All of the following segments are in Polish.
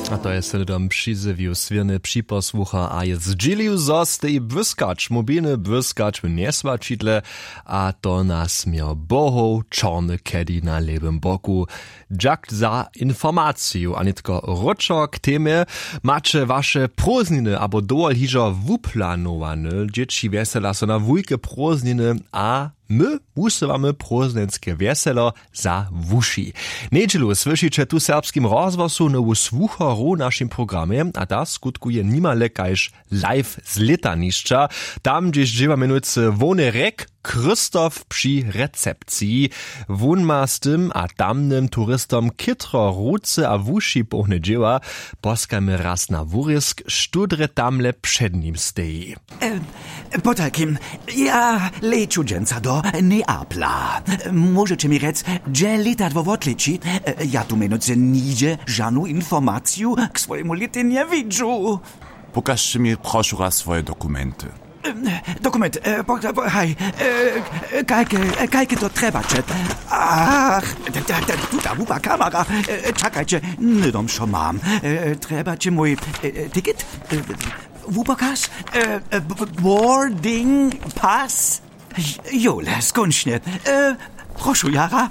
A to jest dom przyzywił swierny przyposłucha, a jest zdzilił zostaj błyskacz, mobilny błyskacz w niesłaczytle, a to nas miał boho czarny kedi na lewym boku. Dzięki za informację, a nie tylko roczo k temie, macie wasze próżniny, abo dołal hiżo wuplanowane, dzieci wesela są na wujke próżniny, a my usywamy próżnenskie weselo za wuši. Niedzielu słyszycie tu serbskim rozwosu nowu słuchoru naszym programie, a ta skutkuje nimale kajż live z letaniszcza. Tam gdzieś dziewa minuty Wonerek Krzysztof przy recepcji. Wun ma z tym a tamnym turystom kitro ruce a wuši pohne dzieła. Poskajmy raz na wurysk, studre tamle przed nim stoi. Po takim, ja leču dženca do Neapla. Możecie mi rec, gdzie letadło w odliči? Ja tu minuce nigdzie żadną informację k swojemu letu nie widzę. Pokażcie mi proszę raz swoje dokumenty. Dokument, hej, kajke to trzeba czet. Ach, tu ta łupa kamera. Czekajcie, nie dom co mam. Trzeba ci mój ticket? Wupakas? Boarding pass? Jole, skończnie. Proszę, Jara.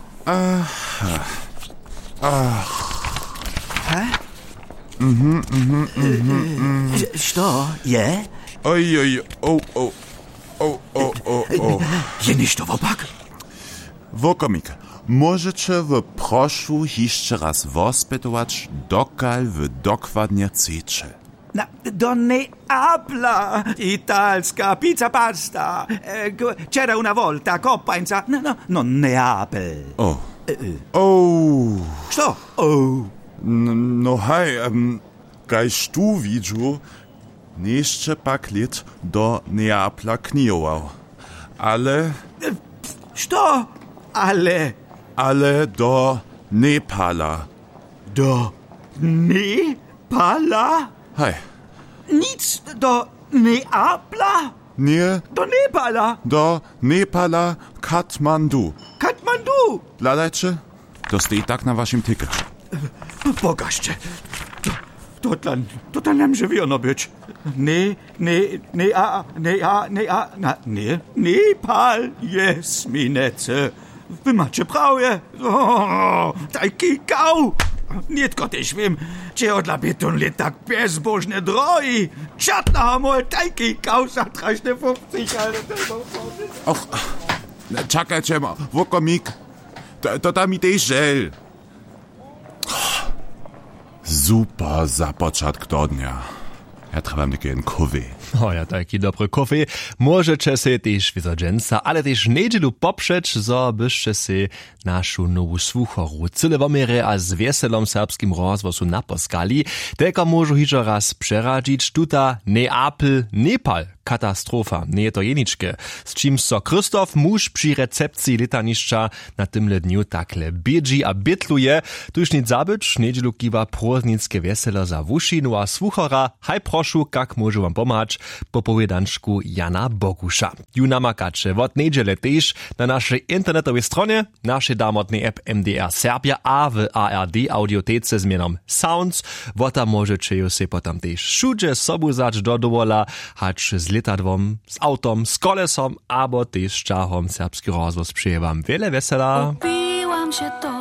Co? Je? Oj, o. Je ništo wopak? Wokomik, możecie w proszu jeszcze raz wospytować, dokal wy dokładnie chcecie. Do Neapla, italska pizza pasta, c'era una volta, koppańca, no Neapel. Co? No hej, kajż tu widzu, jeszcze pak lit do Neapla kniował. Ale... Co? Ale? Ale do Nepala. Do Nepala? Hej. Nic do Neapla? Nie. Do Nepala? Do Nepala, Katmandu. Katmandu? Ladajcie, to stoi tak na waszym ticket. Pokażcie. To tam nie wiono być. Nepal jest minece. Wy macie prawie. Taki kał. Nietko też wiem, czy odla beton lit tak bezbożne drogi. Czatna hamol, taki kał za 50, ale to... Och, czekajcie, wokomik. To tam i tej żel. Super za początek do dnia. Ja trzeba taki kawy. O ja, taki dobry kawy. Możecie się też wiedzodzenca, ale też niedzielu poprzeć, zo byście się naszą nową słuchoru cyle womierę a z wieselom serbskim rozwosu naposkali. Tylko może jeszcze raz przeradzić, tuta Neapel, Nepal. Katastrofa, nie to jeniczke. Z czym so Krzysztof muż przy recepcji letaniszcza na tymle dniu takle biedzi a bitluje. Tuż nic zabyć, niedzielu kiwa próżnickie wesele za wušinu a słuchora. Haj proszu, kak może wam pomać, po powiedanczku Jana Bogusza. Ju namakacze od niedziele też na naszej internetowej stronie, naszej damotnej app MDR Serbia a w ARD audiotece z mianem Sounds. Wota możecie ju się potem też wszędzie sobu zać do dowola, hać z letadłom, z autom, z kolesom, abo też czachom serbski rozwoz przyje wam wiele wesela. Upiłam się to